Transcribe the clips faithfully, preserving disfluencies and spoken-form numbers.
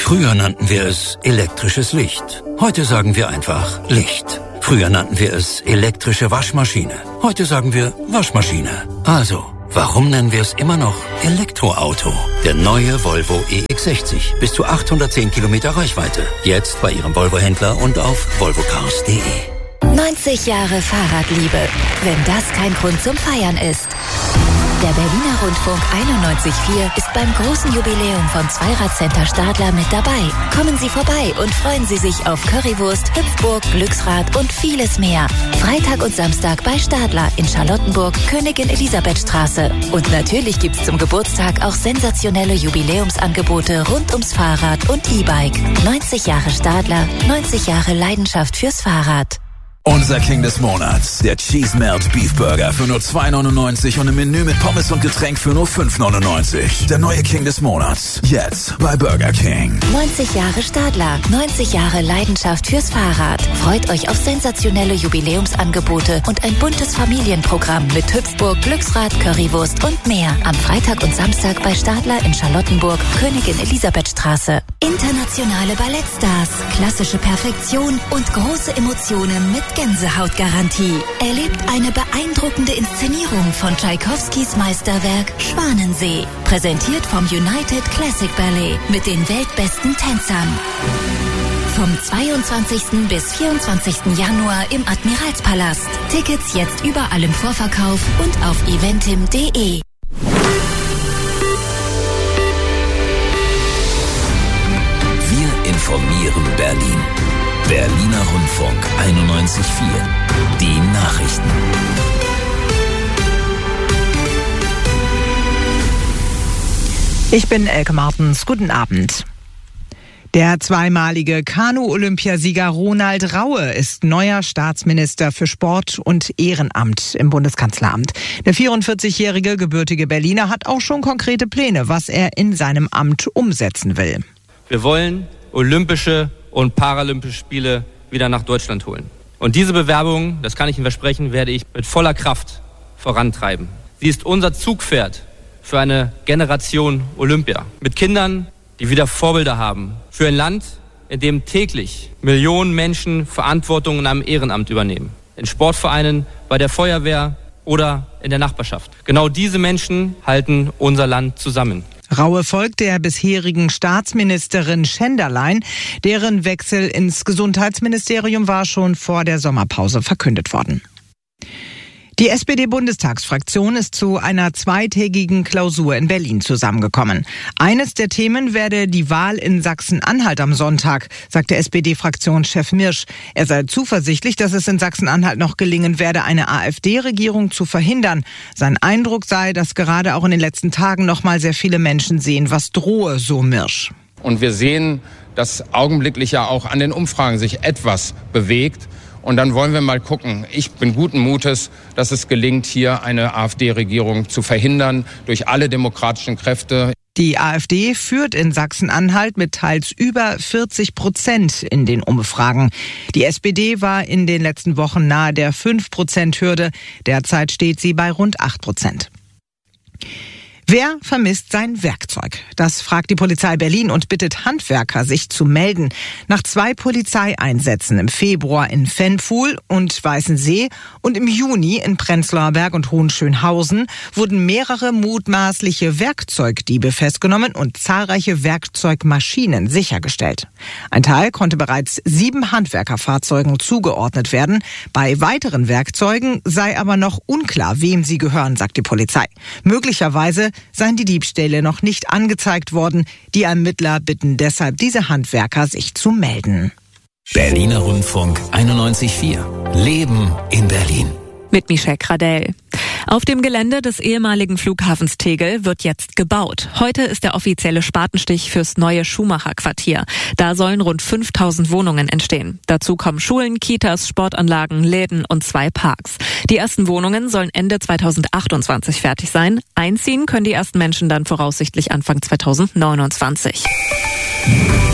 Früher nannten wir es elektrisches Licht. Heute sagen wir einfach Licht. Früher nannten wir es elektrische Waschmaschine. Heute sagen wir Waschmaschine. Also, warum nennen wir es immer noch Elektroauto? Der neue Volvo E X sechzig. Bis zu achthundertzehn Kilometer Reichweite. Jetzt bei Ihrem Volvo-Händler und auf volvo cars punkt de. neunzig Jahre Fahrradliebe. Wenn das kein Grund zum Feiern ist. Der Berliner Rundfunk einundneunzig Komma vier ist beim großen Jubiläum von Zweirad-Center Stadler mit dabei. Kommen Sie vorbei und freuen Sie sich auf Currywurst, Hüpfburg, Glücksrad und vieles mehr. Freitag und Samstag bei Stadler in Charlottenburg, Königin Elisabethstraße. Und natürlich gibt's zum Geburtstag auch sensationelle Jubiläumsangebote rund ums Fahrrad und E-Bike. neunzig Jahre Stadler, neunzig Jahre Leidenschaft fürs Fahrrad. Unser King des Monats, der Cheese Melt Beef Burger für nur zwei neunundneunzig und ein Menü mit Pommes und Getränk für nur fünf neunundneunzig. Der neue King des Monats, jetzt bei Burger King. neunzig Jahre Stadler, neunzig Jahre Leidenschaft fürs Fahrrad. Freut euch auf sensationelle Jubiläumsangebote und ein buntes Familienprogramm mit Hüpfburg, Glücksrad, Currywurst und mehr. Am Freitag und Samstag bei Stadler in Charlottenburg, Königin Elisabethstraße. Internationale Ballettstars, klassische Perfektion und große Emotionen mit Gänsehautgarantie. Erlebt eine beeindruckende Inszenierung von Tschaikowskis Meisterwerk Schwanensee. Präsentiert vom United Classic Ballet mit den weltbesten Tänzern. Vom zweiundzwanzigsten bis vierundzwanzigsten Januar im Admiralspalast. Tickets jetzt überall im Vorverkauf und auf eventim punkt de. Wir informieren Berlin. Berliner Rundfunk einundneunzig Komma vier. Die Nachrichten. Ich bin Elke Martens. Guten Abend. Der zweimalige Kanu-Olympiasieger Ronald Raue ist neuer Staatsminister für Sport und Ehrenamt im Bundeskanzleramt. Der vierundvierzigjährige gebürtige Berliner hat auch schon konkrete Pläne, was er in seinem Amt umsetzen will. Wir wollen olympische und paralympische Spiele wieder nach Deutschland holen. Und diese Bewerbung, das kann ich Ihnen versprechen, werde ich mit voller Kraft vorantreiben. Sie ist unser Zugpferd für eine Generation Olympia. Mit Kindern, die wieder Vorbilder haben. Für ein Land, in dem täglich Millionen Menschen Verantwortung in einem Ehrenamt übernehmen. In Sportvereinen, bei der Feuerwehr oder in der Nachbarschaft. Genau diese Menschen halten unser Land zusammen. Raue folgt der bisherigen Staatsministerin Schenderlein. Deren Wechsel ins Gesundheitsministerium war schon vor der Sommerpause verkündet worden. Die S P D-Bundestagsfraktion ist zu einer zweitägigen Klausur in Berlin zusammengekommen. Eines der Themen werde die Wahl in Sachsen-Anhalt am Sonntag, sagte S P D-Fraktionschef Mirsch. Er sei zuversichtlich, dass es in Sachsen-Anhalt noch gelingen werde, eine AfD-Regierung zu verhindern. Sein Eindruck sei, dass gerade auch in den letzten Tagen noch mal sehr viele Menschen sehen, was drohe, so Mirsch. Und wir sehen, dass augenblicklich ja auch an den Umfragen sich etwas bewegt. Und dann wollen wir mal gucken. Ich bin guten Mutes, dass es gelingt, hier eine AfD-Regierung zu verhindern durch alle demokratischen Kräfte. Die AfD führt in Sachsen-Anhalt mit teils über vierzig Prozent in den Umfragen. Die S P D war in den letzten Wochen nahe der fünf Prozent Hürde. Derzeit steht sie bei rund acht Prozent. Wer vermisst sein Werkzeug? Das fragt die Polizei Berlin und bittet Handwerker, sich zu melden. Nach zwei Polizeieinsätzen im Februar in Pfennpfuhl und Weißensee und im Juni in Prenzlauer Berg und Hohenschönhausen wurden mehrere mutmaßliche Werkzeugdiebe festgenommen und zahlreiche Werkzeugmaschinen sichergestellt. Ein Teil konnte bereits sieben Handwerkerfahrzeugen zugeordnet werden. Bei weiteren Werkzeugen sei aber noch unklar, wem sie gehören, sagt die Polizei. Möglicherweise seien die Diebstähle noch nicht angezeigt worden. Die Ermittler bitten deshalb diese Handwerker, sich zu melden. Berliner Rundfunk einundneunzig Komma vier. Leben in Berlin. Mit Michelle Gradell. Auf dem Gelände des ehemaligen Flughafens Tegel wird jetzt gebaut. Heute ist der offizielle Spatenstich fürs neue Schumacher-Quartier. Da sollen rund fünftausend Wohnungen entstehen. Dazu kommen Schulen, Kitas, Sportanlagen, Läden und zwei Parks. Die ersten Wohnungen sollen Ende zweitausendachtundzwanzig fertig sein. Einziehen können die ersten Menschen dann voraussichtlich Anfang zweitausendneunundzwanzig.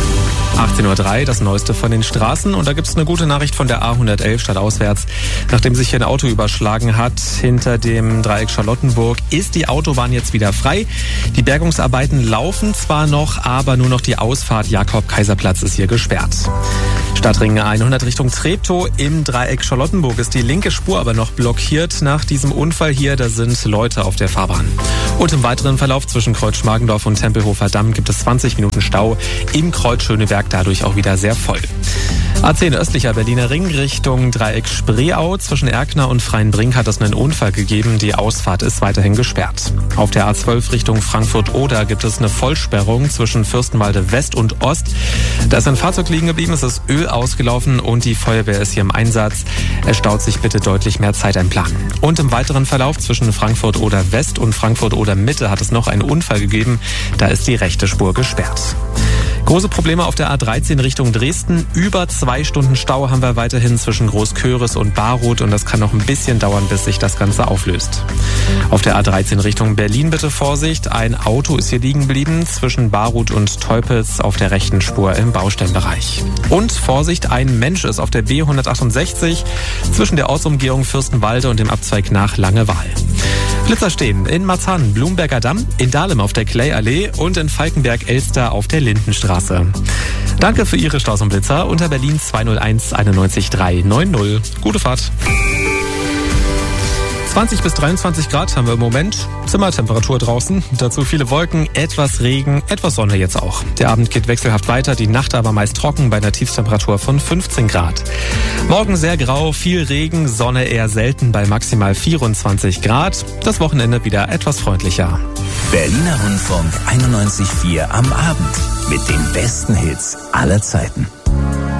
achtzehn Uhr drei, das Neueste von den Straßen. Und da gibt es eine gute Nachricht von der A hundertelf stadtauswärts. Nachdem sich hier ein Auto überschlagen hat hinter dem Dreieck Charlottenburg, ist die Autobahn jetzt wieder frei. Die Bergungsarbeiten laufen zwar noch, aber nur noch die Ausfahrt Jakob-Kaiser-Platz ist hier gesperrt. Stadtring hundert Richtung Treptow. Im Dreieck Charlottenburg ist die linke Spur aber noch blockiert nach diesem Unfall hier. Da sind Leute auf der Fahrbahn. Und im weiteren Verlauf zwischen Kreuz Schmargendorf und Tempelhofer Damm gibt es zwanzig Minuten Stau. Im Kreuz Schöneberg dadurch auch wieder sehr voll. A zehn östlicher Berliner Ring Richtung Dreieck Spreeau. Zwischen Erkner und Freienbrink hat es einen Unfall gegeben. Die Ausfahrt ist weiterhin gesperrt. Auf der A zwölf Richtung Frankfurt-Oder gibt es eine Vollsperrung zwischen Fürstenwalde West und Ost. Da ist ein Fahrzeug liegen geblieben, es ist Öl ausgelaufen und die Feuerwehr ist hier im Einsatz. Es staut sich, bitte deutlich mehr Zeit einplanen. Und im weiteren Verlauf zwischen Frankfurt-Oder West und Frankfurt-Oder Mitte hat es noch einen Unfall gegeben. Da ist die rechte Spur gesperrt. Große Probleme auf der A dreizehn Richtung Dresden. Über zwei Stunden Stau haben wir weiterhin zwischen Großköris und Baruth und das kann noch ein bisschen dauern, bis sich das Ganze auflöst. Auf der A dreizehn Richtung Berlin bitte Vorsicht. Ein Auto ist hier liegen geblieben zwischen Baruth und Teupitz auf der rechten Spur im Baustellenbereich. Und Vorsicht, ein Mensch ist auf der B hundertachtundsechzig zwischen der Ortsumgehung Fürstenwalde und dem Abzweig nach Langewahl. Blitzer stehen in Marzahn, Blumberger Damm, in Dahlem auf der Clay-Allee und in Falkenberg-Elster auf der Lindenstraße. Danke für Ihre Staus und Blitzer unter Berlin zwei null eins einundneunzig drei neun null. Gute Fahrt. zwanzig bis dreiundzwanzig Grad haben wir im Moment. Zimmertemperatur draußen. Dazu viele Wolken, etwas Regen, etwas Sonne jetzt auch. Der Abend geht wechselhaft weiter, die Nacht aber meist trocken bei einer Tiefstemperatur von fünfzehn Grad. Morgen sehr grau, viel Regen, Sonne eher selten bei maximal vierundzwanzig Grad. Das Wochenende wieder etwas freundlicher. Berliner Rundfunk einundneunzig Komma vier am Abend mit den besten Hits aller Zeiten.